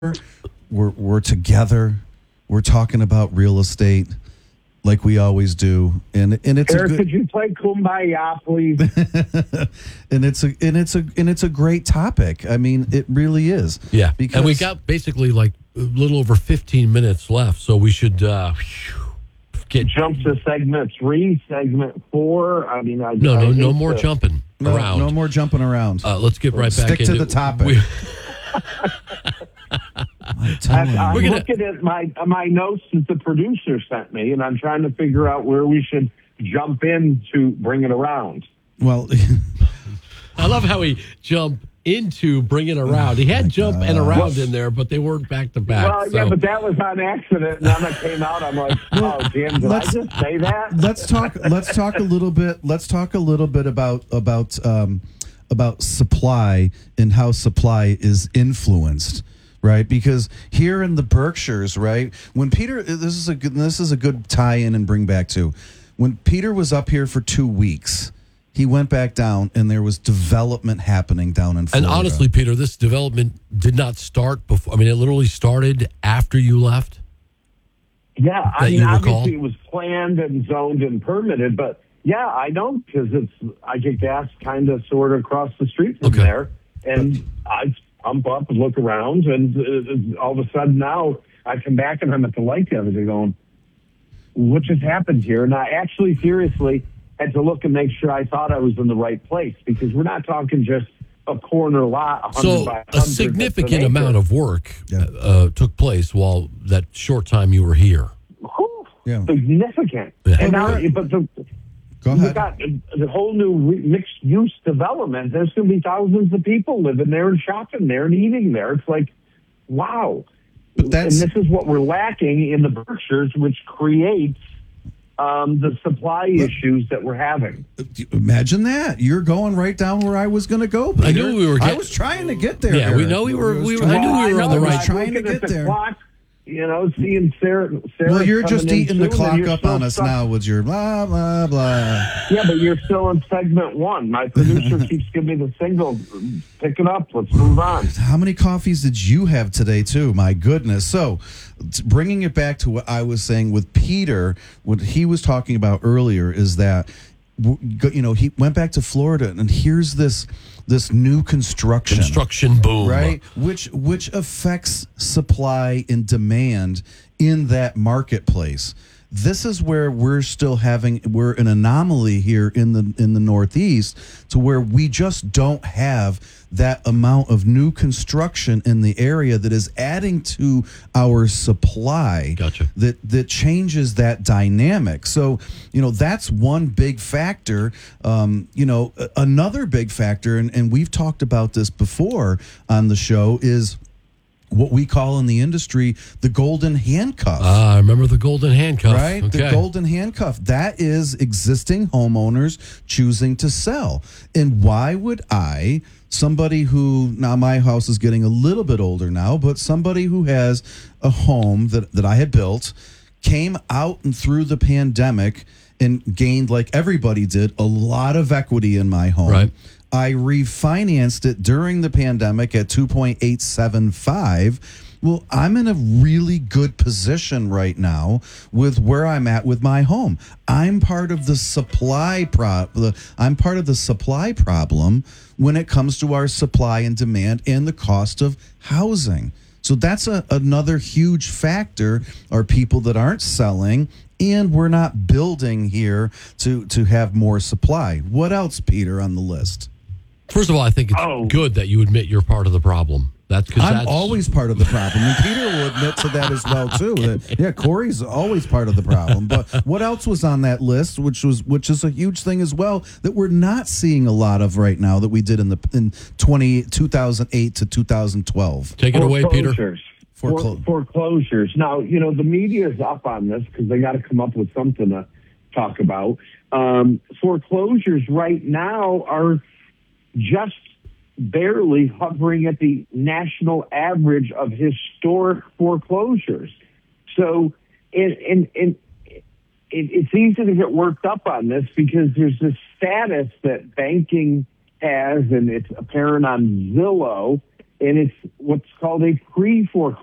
we're together. We're talking about real estate like we always do, and it's Eric, could you play Kumbaya, please? and it's a great topic. I mean, it really is. Yeah, because and we got basically like a little over 15 minutes left, so we should jump to segment 3, segment 4. I mean, no more jumping around. No more jumping around. Let's get right back into Stick to the topic. I'm looking at my notes that the producer sent me, and I'm trying to figure out where we should jump in to bring it around. Well, I love how he jumped into Bring It Around. He had jump and around in there, but they weren't back to back. Well, yeah, but that was on accident. And then it came out. I'm like, oh, damn, did I just say that? Let's talk a little bit. Let's talk a little bit about supply and how supply is influenced. Right, because here in the Berkshires, right, when Peter, this is a good tie-in and bring back to, when Peter was up here for 2 weeks, he went back down and there was development happening down in Florida. And honestly, Peter, this development did not start before. I mean, it literally started after you left. Yeah, I mean, obviously it was planned and zoned and permitted, but yeah, I know because I get gas kind of sort of across the street from there, and I pump up and look around, and all of a sudden now I come back and I'm at the light the other day going, what just happened here? And I actually seriously had to look and make sure I thought I was in the right place, because we're not talking just a corner lot. 100 so by 100, a significant amount of work took place while that short time you were here. Significant. Yeah. And now, Go ahead. we got the whole new mixed-use development. There's going to be thousands of people living there and shopping there and eating there. It's like, wow. And this is what we're lacking in the Berkshires, which creates the supply issues that we're having. Imagine that. You're going right down where I was going to go, Peter. I knew we were. I was trying to get there. Yeah, Eric. we know we were. I knew we were on the right. Trying to get there. Clock, seeing Sarah. Well, you're just eating the clock up on us now with your blah, blah, blah. Yeah, but you're still in segment 1. My producer keeps giving me the signal. Pick it up. Let's move on. How many coffees did you have today, too? My goodness. So, bringing it back to what I was saying with Peter, what he was talking about earlier is that, he went back to Florida, and here's this new construction boom, right, which affects supply and demand in that marketplace. This is where we're an anomaly here in the Northeast, to where we just don't have that amount of new construction in the area that is adding to our supply. Gotcha. That changes that dynamic. So, that's one big factor. Another big factor, and we've talked about this before on the show, is what we call in the industry the golden handcuff. I remember the golden handcuff. Right? Okay. The golden handcuff. That is existing homeowners choosing to sell. And why would somebody who, now my house is getting a little bit older now, but somebody who has a home that I had built, came out and through the pandemic and gained, like everybody did, a lot of equity in my home. Right. I refinanced it during the pandemic at 2.875. Well, I'm in a really good position right now with where I'm at with my home. I'm part of the supply problem when it comes to our supply and demand and the cost of housing. So that's another huge factor, are people that aren't selling, and we're not building here to have more supply. What else, Peter, on the list? First of all, I think it's good that you admit you're part of the problem. I'm always part of the problem, and Peter will admit to that as well too. Corey's always part of the problem. But what else was on that list, which is a huge thing as well, that we're not seeing a lot of right now that we did in 2008 to 2012? Take it away, Peter. Foreclosures. Now, the media is up on this because they got to come up with something to talk about. Foreclosures right now are just barely hovering at the national average of historic foreclosures. So it's easy to get worked up on this because there's this status that banking has, and it's apparent on Zillow, and it's what's called a pre-foreclosure